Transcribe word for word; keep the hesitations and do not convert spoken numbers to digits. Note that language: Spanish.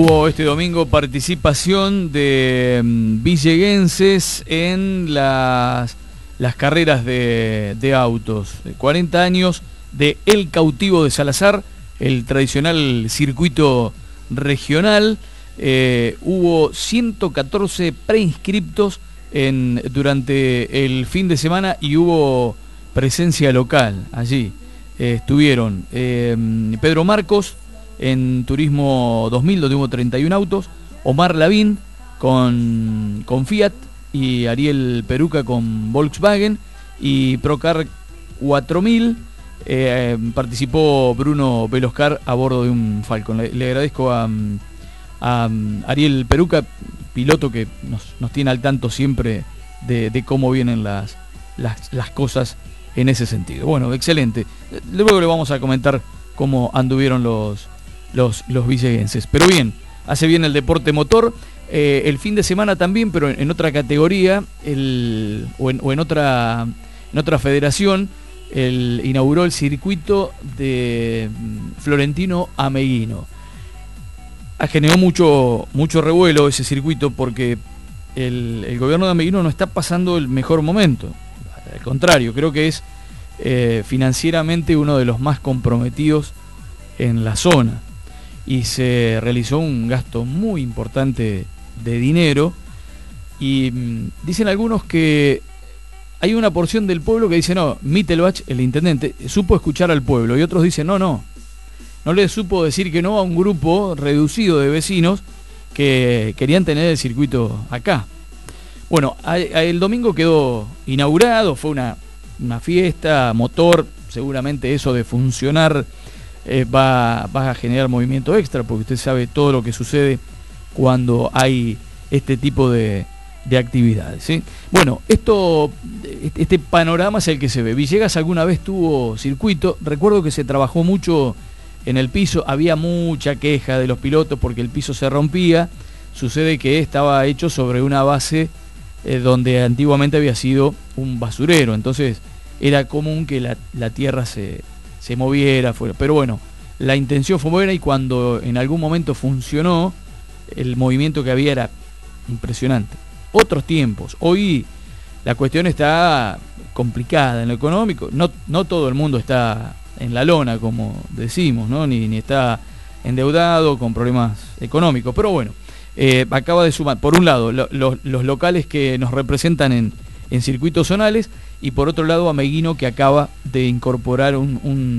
Hubo este domingo participación de um, villeguenses en las, las carreras de, de autos. cuarenta años de El Cautivo de Salazar, el tradicional circuito regional. Eh, hubo ciento catorce preinscriptos en, durante el fin de semana y hubo presencia local allí. Eh, estuvieron eh, Pedro Marcos en Turismo dos mil, donde hubo treinta y un autos, Omar Lavín con, con Fiat y Ariel Peruca con Volkswagen, y Procar cuatro mil eh, participó Bruno Veloscar a bordo de un Falcon. Le, le agradezco a, a Ariel Peruca, piloto que nos, nos tiene al tanto siempre de, de cómo vienen las, las, las cosas en ese sentido. Bueno, excelente. Luego le vamos a comentar cómo anduvieron los Los, los villeguenses. Pero bien, hace bien el deporte motor. Eh, el fin de semana también, pero en, en otra categoría, el, o, en, o en, otra, en otra federación, el, inauguró el circuito de Florentino Ameguino. Ha generado mucho, mucho revuelo ese circuito porque el, el gobierno de Ameguino no está pasando el mejor momento. Al contrario, creo que es eh, financieramente uno de los más comprometidos en la zona. Y se realizó un gasto muy importante de dinero, y mmm, dicen algunos que hay una porción del pueblo que dice no, Mittelbach, el intendente, supo escuchar al pueblo, y otros dicen no, no, no le supo decir que no a un grupo reducido de vecinos que querían tener el circuito acá. Bueno, a, a el domingo quedó inaugurado, fue una, una fiesta, motor, seguramente eso de funcionar Eh, va, va a generar movimiento extra, porque usted sabe todo lo que sucede cuando hay este tipo de, de actividades, ¿sí? Bueno, esto, este panorama es el que se ve. Villegas alguna vez tuvo circuito, recuerdo que se trabajó mucho en el piso, había mucha queja de los pilotos porque el piso se rompía. Sucede que estaba hecho sobre una base eh, donde antiguamente había sido un basurero, entonces era común que la, la tierra se... se moviera, fuera. Pero bueno, la intención fue buena, y cuando en algún momento funcionó, el movimiento que había era impresionante. Otros tiempos. Hoy la cuestión está complicada en lo económico. No, no todo el mundo está en la lona, como decimos, ¿no? Ni, ni está endeudado con problemas económicos. Pero bueno, eh, acaba de sumar, por un lado, lo, lo, los locales que nos representan en, en circuitos zonales, y por otro lado Ameguino, que acaba de incorporar un, un